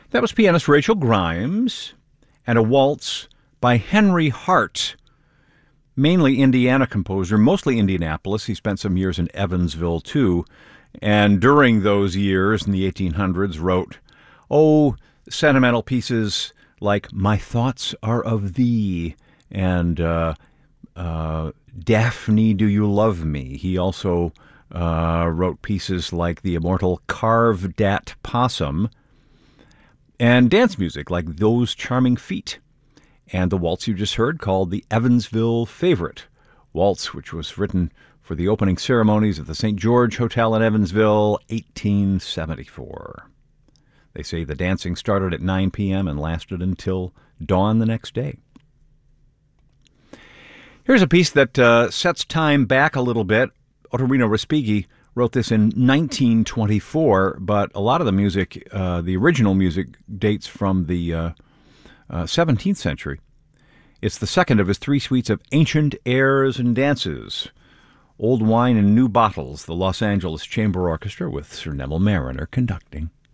That was pianist Rachel Grimes and a waltz by Henry Hart, mainly Indiana composer, mostly Indianapolis. He spent some years in Evansville, too, and during those years in the 1800s wrote, sentimental pieces like My Thoughts Are of Thee and Daphne, Do You Love Me? He also wrote pieces like the immortal Carve Dat Possum and dance music like Those Charming Feet and the waltz you just heard called the Evansville Favorite Waltz, which was written for the opening ceremonies of the St. George Hotel in Evansville, 1874. They say the dancing started at 9 p.m. and lasted until dawn the next day. Here's a piece that sets time back a little bit. Ottorino Respighi wrote this in 1924, but a lot of the music, the original music, dates from the 17th century. It's the second of his three suites of ancient airs and dances. Old Wine in New Bottles, the Los Angeles Chamber Orchestra with Sir Neville Marriner conducting.